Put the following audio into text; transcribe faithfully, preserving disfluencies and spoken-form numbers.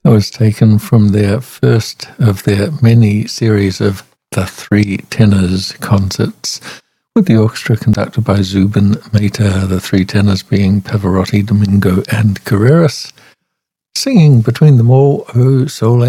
was taken from their first of their many series of the Three Tenors concerts, with the orchestra conducted by Zubin Mehta, the three tenors being Pavarotti, Domingo, and Carreras, singing between them all O Sole